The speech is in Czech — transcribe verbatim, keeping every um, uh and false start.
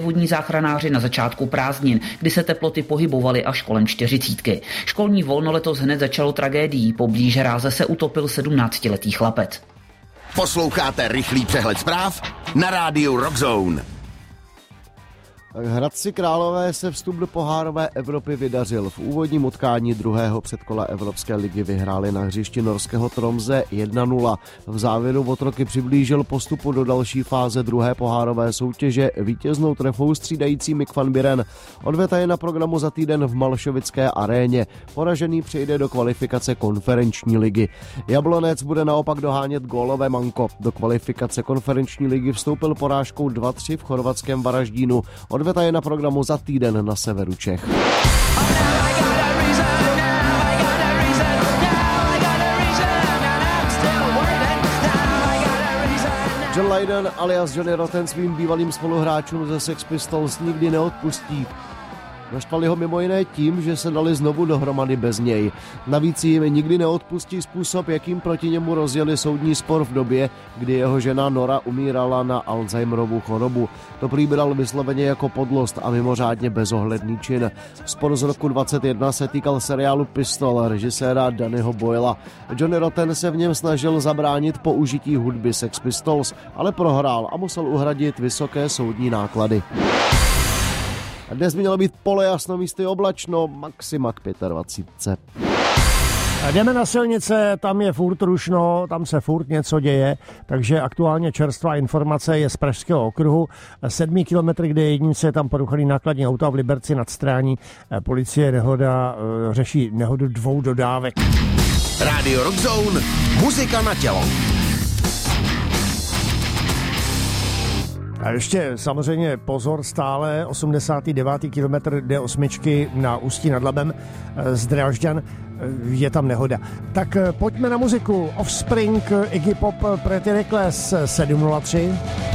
vodní záchranáři na začátku prázdnin, kdy se teploty pohybovaly až kolem čtyřicítky. Školní volno letos hned začalo tragédií. Poblíž hráze se utopil sedmnáctiletý chlapec. Posloucháte rychlý přehled zpráv na rádiu Rock Zone. Hradci Králové se vstup do pohárové Evropy vydařil. V úvodním utkání druhého předkola Evropské ligy vyhráli na hřišti norského Tromsø jedna nula. V závěru otroky přiblížil postupu do další fáze druhé pohárové soutěže vítěznou trefou střídající Mick van Buren. Odveta je na programu za týden v Malšovické aréně. Poražený přejde do kvalifikace konferenční ligy. Jablonec bude naopak dohánět gólové manko. Do kvalifikace konferenční ligy vstoupil porážkou dva tři v chorvatském Varaždínu. Odveta je na programu za týden na severu Čech. John Lydon alias Johnny Rotten svým bývalým spoluhráčům ze Sex Pistols nikdy neodpustí. Naštvali ho mimo jiné tím, že se dali znovu dohromady bez něj. Navíc jim nikdy neodpustí způsob, jakým proti němu rozjeli soudní spor v době, kdy jeho žena Nora umírala na Alzheimerovu chorobu. To prý bral vysloveně jako podlost a mimořádně bezohledný čin. Spor z roku dvacet jedna se týkal seriálu Pistol režiséra Dannyho Boyla. Johnny Rotten se v něm snažil zabránit použití hudby Sex Pistols, ale prohrál a musel uhradit vysoké soudní náklady. Dnes by mělo být polojasno, místy oblačno, maxima k dvacet pět. Jdeme na silnice, tam je furt rušno, tam se furt něco děje, takže aktuálně čerstvá informace je z Pražského okruhu. Sedmý kilometr, kde jednice je tam poruchaný nákladní auto a v Liberci nad Strání. Policie nehoda řeší nehodu dvou dodávek. Radio Rock Zone, muzika na tělo. A ještě samozřejmě pozor stále, osmdesátý devátý kilometr D osm na Ústí nad Labem z Drážďan, je tam nehoda. Tak pojďme na muziku. Offspring, Iggy Pop, Pretty Reckless sedm nula tři.